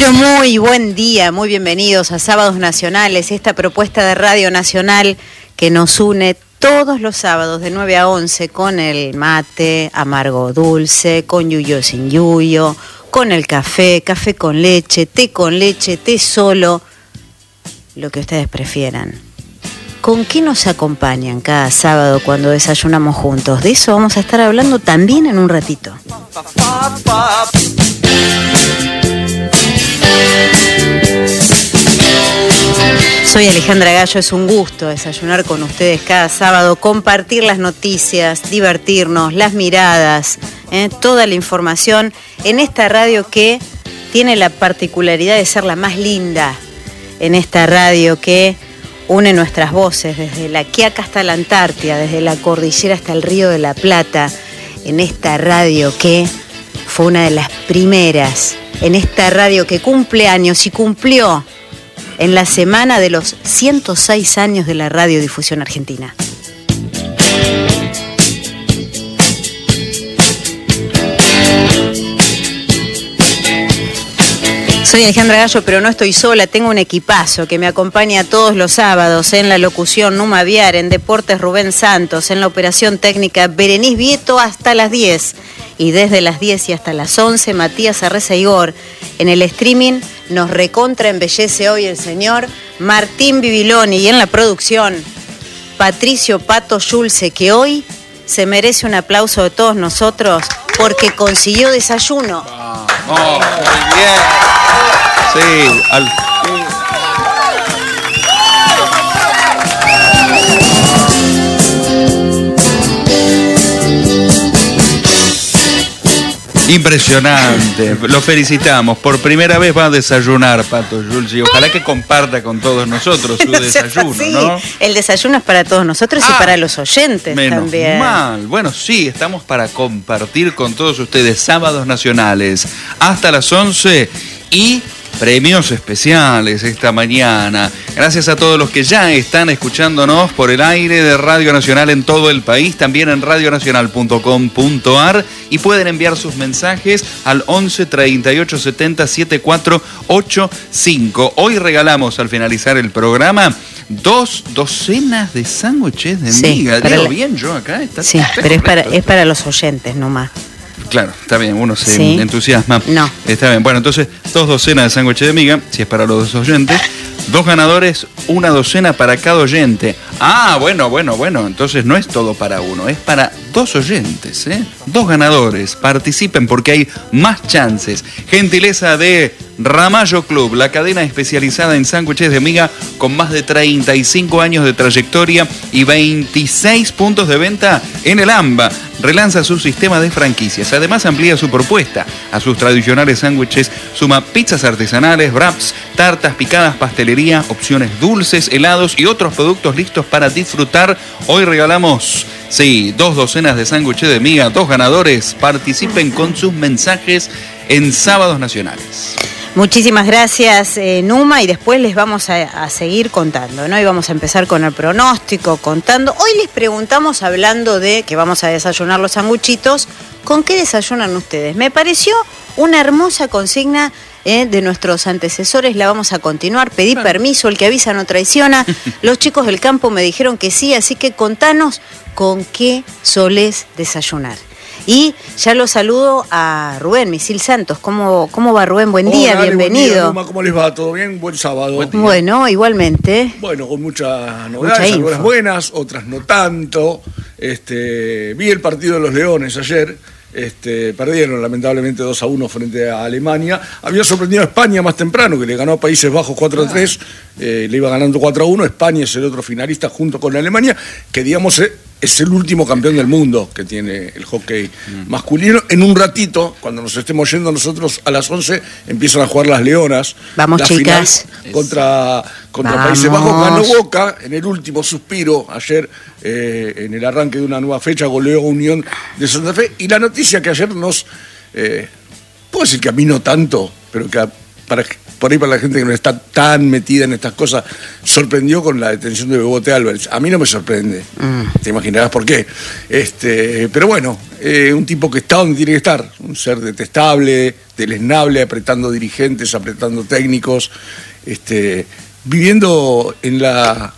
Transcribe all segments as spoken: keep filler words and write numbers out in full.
Pero muy buen día, muy bienvenidos a Sábados Nacionales, esta propuesta de Radio Nacional que nos une todos los sábados de nueve a once con el mate amargo dulce, con yuyo sin yuyo, con el café, café con leche, té con leche, té solo, lo que ustedes prefieran. ¿Con qué nos acompañan cada sábado cuando desayunamos juntos? De eso vamos a estar hablando también en un ratito. Soy Alejandra Gallo, es un gusto desayunar con ustedes cada sábado, compartir las noticias, divertirnos, las miradas, eh, toda la información en esta radio que tiene la particularidad de ser la más linda, en esta radio que une nuestras voces desde la Quiaca hasta la Antártida, desde la cordillera hasta el Río de la Plata, en esta radio que fue una de las primeras, en esta radio que cumple años y cumplió en la semana de los ciento seis años de la radiodifusión argentina. Soy Alejandra Gallo, pero no estoy sola, tengo un equipazo que me acompaña todos los sábados en la locución Numa Viar, en Deportes Rubén Santos, en la operación técnica Berenice Vieto hasta las diez y desde las diez y hasta las once Matías Arreza Igor. En el streaming nos recontra embellece hoy el señor Martín Bibiloni y en la producción Patricio Pato Schulze, que hoy se merece un aplauso de todos nosotros porque consiguió desayuno. ¡Vamos! Muy bien. Sí, al... Impresionante, lo felicitamos. Por primera vez va a desayunar Pato Schulze y ojalá que comparta con todos nosotros su no desayuno, así. ¿no? El desayuno es para todos nosotros ah, y para los oyentes menos también. Mal. Bueno, sí, estamos para compartir con todos ustedes sábados nacionales hasta las once y premios especiales esta mañana. Gracias a todos los que ya están escuchándonos por el aire de Radio Nacional en todo el país, también en radio nacional punto com punto a r y pueden enviar sus mensajes al once treinta y ocho setenta setenta y cuatro ochenta y cinco. Hoy regalamos al finalizar el programa dos docenas de sándwiches de sí, miga. ¿Digo la... bien yo acá? ¿Está, sí, está pero es para, es para los oyentes nomás. Claro, está bien, uno se ¿Sí? entusiasma. No. Está bien, bueno, entonces, dos docenas de sándwiches de miga, si es para los oyentes. Dos ganadores, una docena para cada oyente. Ah, bueno, bueno, bueno, entonces no es todo para uno, es para dos oyentes, ¿eh? Dos ganadores, participen porque hay más chances. Gentileza de Ramallo Club, la cadena especializada en sándwiches de miga con más de treinta y cinco años de trayectoria y veintiséis puntos de venta en el AMBA. Relanza su sistema de franquicias. Además amplía su propuesta. A sus tradicionales sándwiches suma pizzas artesanales, wraps, tartas picadas, pastelería, opciones dulces, helados y otros productos listos para disfrutar. Hoy regalamos, sí, dos docenas de sándwiches de miga, dos ganadores. Participen con sus mensajes en Sábados Nacionales. Muchísimas gracias, eh, Numa, y después les vamos a, a seguir contando, ¿no? Y vamos a empezar con el pronóstico, contando. Hoy les preguntamos, hablando de que vamos a desayunar los sanguchitos, ¿con qué desayunan ustedes? Me pareció una hermosa consigna eh, de nuestros antecesores, la vamos a continuar. Pedí permiso, el que avisa no traiciona. Los chicos del campo me dijeron que sí, así que contanos con qué solés desayunar. Y ya lo saludo a Rubén Misil Santos. ¿Cómo, cómo va, Rubén? Buen día, Hola, bienvenido. Buen día, Numa, ¿cómo les va? ¿Todo bien? Buen sábado. Buen Bueno, igualmente. Bueno, con muchas novedades, Mucha algunas buenas, otras no tanto. Este, vi el partido de los Leones ayer. Este, perdieron lamentablemente dos a uno frente a Alemania. Había sorprendido a España más temprano, que le ganó a Países Bajos cuatro a tres, eh, le iba ganando cuatro a uno. España es el otro finalista junto con Alemania, que digamos es el último campeón del mundo que tiene el hockey mm. masculino. En un ratito, cuando nos estemos yendo nosotros a las once, empiezan a jugar las Leonas. Vamos, la chicas. Final contra, contra Vamos. Países Bajos. Ganó Boca en el último suspiro ayer, eh, en el arranque de una nueva fecha, goleó a Unión de Santa Fe. Y la noticia que ayer nos, eh, puedo decir que a mí no tanto, pero que a para, por ahí para la gente que no está tan metida en estas cosas, sorprendió con la detención de Bebote Álvarez. A mí no me sorprende, mm. te imaginarás por qué. Este, pero bueno, eh, un tipo que está donde tiene que estar, un ser detestable, deleznable, apretando dirigentes, apretando técnicos, este, viviendo en la...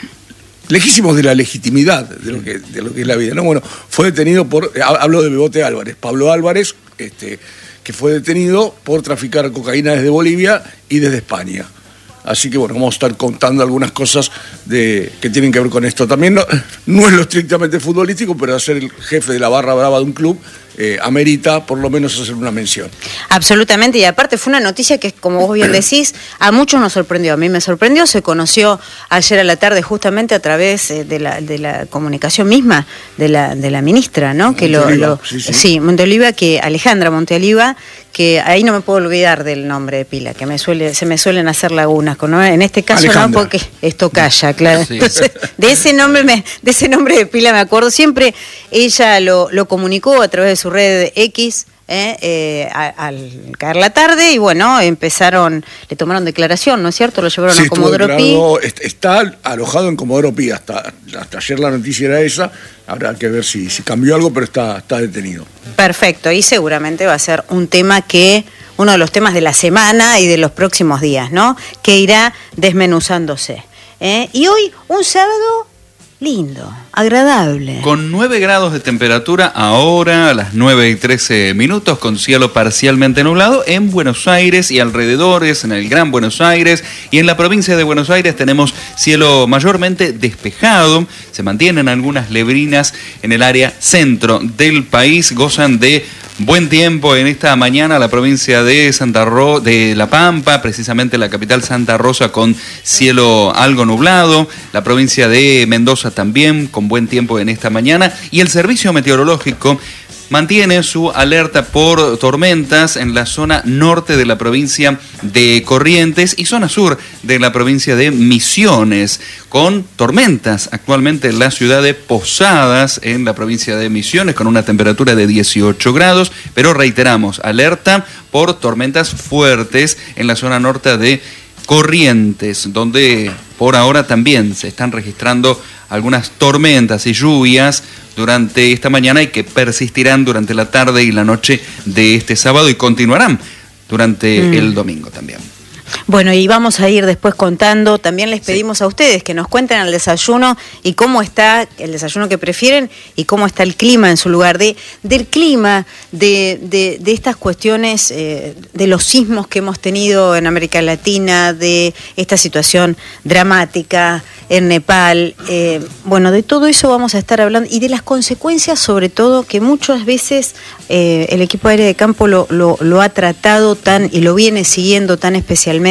lejísimos de la legitimidad de lo que, de lo que es la vida, ¿no? Bueno, fue detenido por, hablo de Bebote Álvarez, Pablo Álvarez, este, que fue detenido por traficar cocaína desde Bolivia y desde España. Así que bueno, vamos a estar contando algunas cosas de, que tienen que ver con esto. También no, no es lo estrictamente futbolístico, pero ser el jefe de la barra brava de un club eh, amerita por lo menos hacer una mención. Absolutamente, y aparte fue una noticia que, como vos bien decís, a muchos nos sorprendió. A mí me sorprendió, se conoció ayer a la tarde justamente a través de la, de la comunicación misma de la, de la ministra, ¿no? Que lo, lo, sí, sí. sí, Monteoliva, que Alejandra Monteoliva, que ahí no me puedo olvidar del nombre de pila, que me suele, se me suelen hacer lagunas, ¿no? En este caso Alejandra. No, porque es Tocaya, claro. Sí. Entonces, de ese nombre me, de ese nombre de pila me acuerdo siempre. Ella lo, lo comunicó a través de su red X, eh, eh, a, al caer la tarde, y bueno, empezaron, le tomaron declaración, ¿no es cierto? Lo llevaron sí, a Comodoro Pi. Está alojado en Comodoro Pi, hasta, hasta ayer la noticia era esa, habrá que ver si, si cambió algo, pero está, está detenido. Perfecto, y seguramente va a ser un tema que, uno de los temas de la semana y de los próximos días, ¿no? Que irá desmenuzándose. ¿eh? Y hoy, un sábado lindo, agradable. Con nueve grados de temperatura ahora a las nueve y trece minutos, con cielo parcialmente nublado en Buenos Aires y alrededores, en el Gran Buenos Aires y en la provincia de Buenos Aires tenemos cielo mayormente despejado. Se mantienen algunas lebrinas en el área centro del país, gozan de buen tiempo en esta mañana la provincia de Santa Ro- de La Pampa, precisamente la capital Santa Rosa con cielo algo nublado, la provincia de Mendoza también con buen tiempo en esta mañana, y el servicio meteorológico mantiene su alerta por tormentas en la zona norte de la provincia de Corrientes y zona sur de la provincia de Misiones, con tormentas actualmente en la ciudad de Posadas, en la provincia de Misiones, con una temperatura de dieciocho grados, pero reiteramos, alerta por tormentas fuertes en la zona norte de Corrientes, donde por ahora también se están registrando algunas tormentas y lluvias durante esta mañana y que persistirán durante la tarde y la noche de este sábado y continuarán durante mm. el domingo también. Bueno, y vamos a ir después contando, también les pedimos sí. a ustedes que nos cuenten al desayuno y cómo está el desayuno que prefieren y cómo está el clima en su lugar, de del clima, de, de, de estas cuestiones, eh, de los sismos que hemos tenido en América Latina, de esta situación dramática en Nepal, eh, bueno, de todo eso vamos a estar hablando y de las consecuencias sobre todo que muchas veces eh, el equipo aéreo de campo lo, lo, lo ha tratado tan y lo viene siguiendo tan especialmente,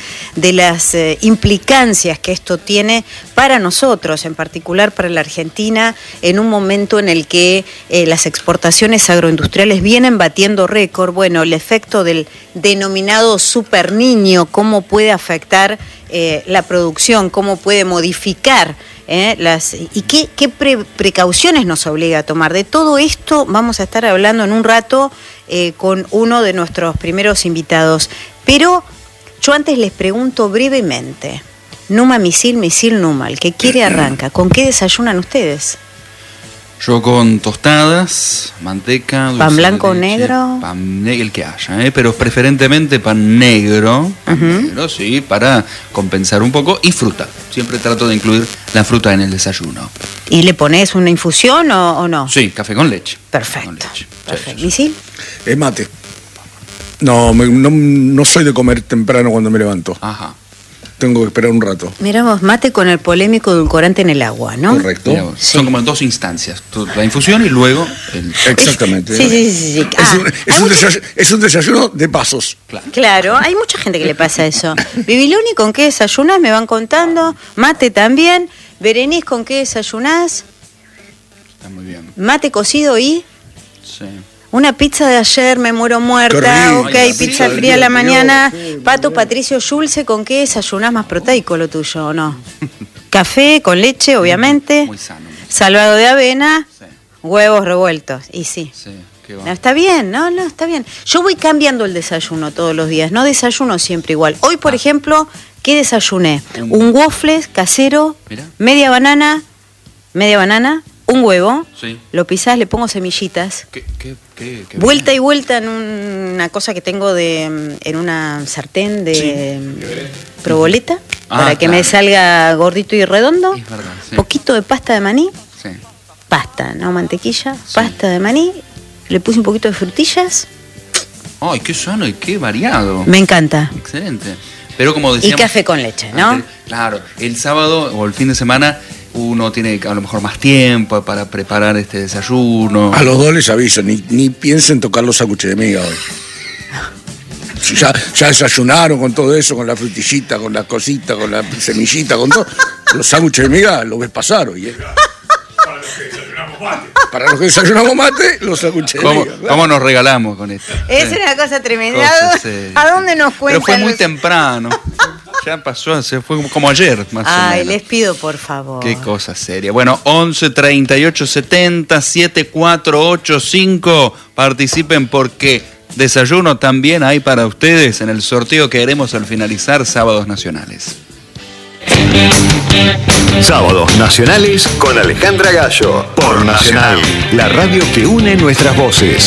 de las eh, implicancias que esto tiene para nosotros, en particular para la Argentina, en un momento en el que eh, las exportaciones agroindustriales vienen batiendo récord. Bueno, el efecto del denominado super niño, cómo puede afectar eh, la producción, cómo puede modificar eh, las y qué, qué pre- precauciones nos obliga a tomar. De todo esto vamos a estar hablando en un rato eh, con uno de nuestros primeros invitados. Pero yo antes les pregunto brevemente, Numa Misil, Misil Numa, el que quiere arranca, ¿con qué desayunan ustedes? Yo con tostadas, manteca, pan blanco o negro, pan negro, el que haya, ¿eh? Pero preferentemente pan negro, pan uh-huh. negro, sí, para compensar un poco, y fruta. Siempre trato de incluir la fruta en el desayuno. ¿Y le pones una infusión o, o no? Sí, café con leche. Perfecto. Con leche. Perfecto. Sí, ¿Misil? Es mate. No, me, no, no soy de comer temprano cuando me levanto. Ajá. Tengo que esperar un rato. Mirá vos, mate con el polémico edulcorante en el agua, ¿no? Correcto. Vos, sí. Son como dos instancias, la infusión y luego el... Exactamente. Sí, sí, sí, sí. Es, ah, un, es, un mucha... desayuno, es un desayuno de pasos. Claro. Claro, hay mucha gente que le pasa eso. Bibiloni, ¿con qué desayunás? Me van contando. Mate también. Berenice, ¿con qué desayunás? Está muy bien. Mate cocido y... Sí. Una pizza de ayer, me muero muerta, ok, Ay, pizza sí, fría a la mañana. Dios, Pato, Patricio Schulze, ¿con qué desayunás más proteico lo tuyo o no? Café con leche, obviamente. Muy sano. Muy sano. Salvado de avena, sí. Huevos revueltos, y sí. Sí, No, está bien, no, no, está bien. Yo voy cambiando el desayuno todos los días, no desayuno siempre igual. Hoy, por ah. ejemplo, ¿qué desayuné? Un, un waffle casero, Mirá. media banana, media banana, un huevo, sí. lo pisás, le pongo semillitas, ¿Qué, qué, qué, qué vuelta y vuelta en una cosa que tengo de en una sartén de sí. proboleta, ah, para que claro. me salga gordito y redondo, es verdad, sí. poquito de pasta de maní, sí. pasta, no mantequilla, sí. pasta de maní, le puse un poquito de frutillas. ¡Ay, qué sano y qué variado! Me encanta. Excelente. Pero como decíamos... Y café con leche, ¿no? Antes, claro, el sábado o el fin de semana uno tiene a lo mejor más tiempo para preparar este desayuno. A los dos les aviso, ni, ni piensen tocar los sándwiches de miga hoy. Ya, ya desayunaron con todo eso, con la frutillita, con la cosita, con la semillita, con todo. Los sándwiches de miga los ves pasar hoy, ¿eh? Para los que desayunamos mate, los sándwiches de ¿Cómo, miga. ¿Cómo nos regalamos con esto? Es sí. una cosa tremenda. Cosas, sí. ¿A dónde nos cuentan? Pero fue muy los... temprano. Ya pasó, se fue como ayer, más Ay, o menos. les pido, por favor. Qué cosa seria. Bueno, once treinta y ocho setenta setenta y cuatro ochenta y cinco. Participen porque desayuno también hay para ustedes en el sorteo que haremos al finalizar Sábados Nacionales. Sábados Nacionales con Alejandra Gallo. Por Nacional, la radio que une nuestras voces.